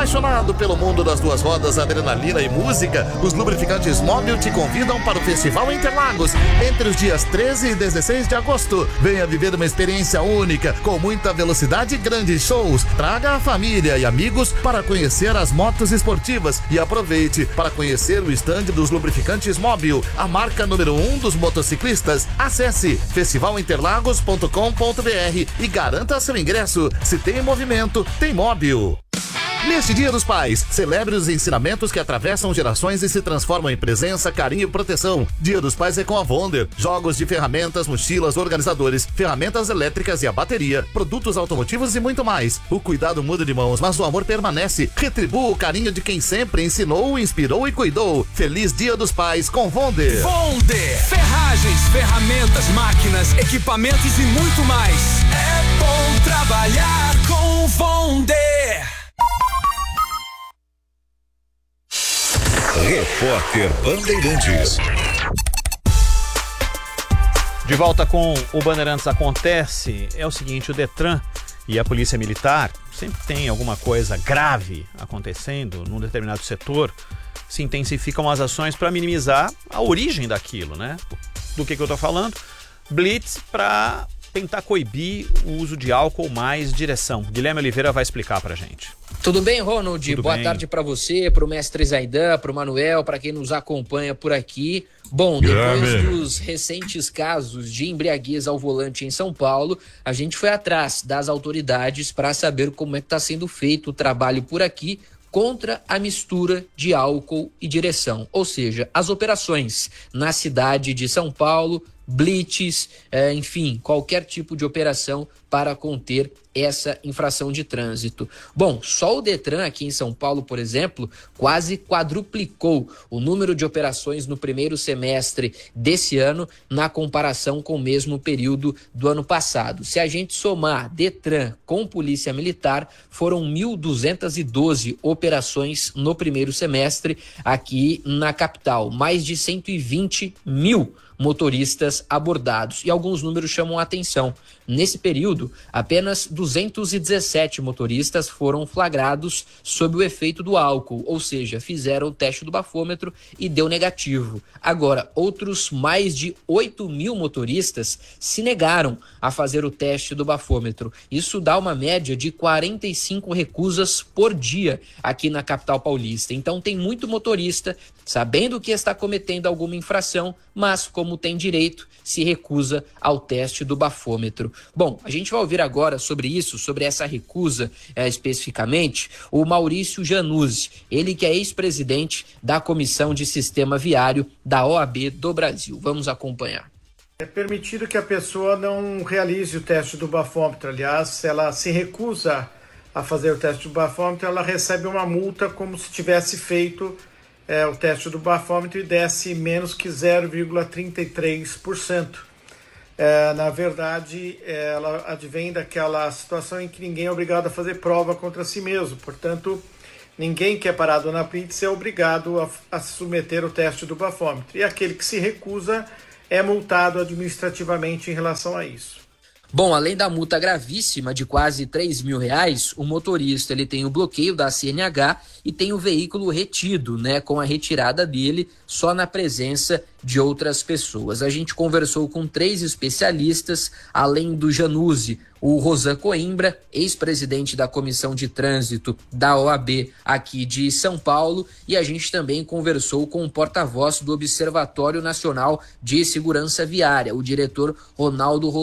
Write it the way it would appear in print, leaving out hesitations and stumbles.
Apaixonado pelo mundo das duas rodas, adrenalina e música, os lubrificantes Mobil te convidam para o Festival Interlagos entre os dias 13 e 16 de agosto. Venha viver uma experiência única, com muita velocidade e grandes shows. Traga a família e amigos para conhecer as motos esportivas e aproveite para conhecer o estande dos lubrificantes Mobil, a marca número 1 dos motociclistas. Acesse festivalinterlagos.com.br e garanta seu ingresso. Se tem movimento, tem Mobil. Neste Dia dos Pais, celebre os ensinamentos que atravessam gerações e se transformam em presença, carinho e proteção. Dia dos Pais é com a Wonder. Jogos de ferramentas, mochilas, organizadores, ferramentas elétricas e a bateria, produtos automotivos e muito mais. O cuidado muda de mãos, mas o amor permanece. Retribua o carinho de quem sempre ensinou, inspirou e cuidou. Feliz Dia dos Pais com Wonder. Wonder. Ferragens, ferramentas, máquinas, equipamentos e muito mais. É bom trabalhar com Wonder. Repórter Bandeirantes. De volta com o Bandeirantes Acontece, é o seguinte, o Detran e a Polícia Militar, sempre tem alguma coisa grave acontecendo num determinado setor, se intensificam as ações para minimizar a origem daquilo, né? Do que eu tô falando? Blitz para tentar coibir o uso de álcool mais direção. Guilherme Oliveira vai explicar pra gente. Tudo bem, Ronald? Tudo Boa bem. tarde para você, para o mestre Zaidan, para o Manuel, para quem nos acompanha por aqui. Bom, depois dos recentes casos de embriaguez ao volante em São Paulo, a gente foi atrás das autoridades para saber como é que está sendo feito o trabalho por aqui contra a mistura de álcool e direção. Ou seja, as operações na cidade de São Paulo, blitz, enfim, qualquer tipo de operação para conter essa infração de trânsito. Bom, só o Detran aqui em São Paulo, por exemplo, quase quadruplicou o número de operações no primeiro semestre desse ano na comparação com o mesmo período do ano passado. Se a gente somar Detran com Polícia Militar, foram 1.212 operações no primeiro semestre aqui na capital, mais de 120 mil motoristas abordados. E alguns números chamam a atenção. Nesse período, apenas 217 motoristas foram flagrados sob o efeito do álcool, ou seja, fizeram o teste do bafômetro e deu negativo. Agora, outros mais de 8 mil motoristas se negaram a fazer o teste do bafômetro. Isso dá uma média de 45 recusas por dia aqui na capital paulista. Então tem muito motorista sabendo que está cometendo alguma infração, mas como tem direito, se recusa ao teste do bafômetro. Bom, a gente vai ouvir agora sobre isso, sobre essa recusa especificamente, o Maurício Januzzi, ele que é ex-presidente da Comissão de Sistema Viário da OAB do Brasil. Vamos acompanhar. É permitido que a pessoa não realize o teste do bafômetro. Aliás, se ela se recusa a fazer o teste do bafômetro, ela recebe uma multa como se tivesse feito o teste do bafômetro e desse menos que 0,33%. Na verdade, ela advém daquela situação em que ninguém é obrigado a fazer prova contra si mesmo. Portanto, ninguém que é parado na blitz é obrigado a se submeter ao teste do bafômetro. E aquele que se recusa é multado administrativamente em relação a isso. Bom, além da multa gravíssima de quase R$3.000, o motorista ele tem o bloqueio da CNH e tem o veículo retido, né, com a retirada dele só na presença de outras pessoas. A gente conversou com 3 especialistas, além do Januzzi, o Rosan Coimbra, ex-presidente da Comissão de Trânsito da OAB aqui de São Paulo, e a gente também conversou com o porta-voz do Observatório Nacional de Segurança Viária, o diretor Ronaldo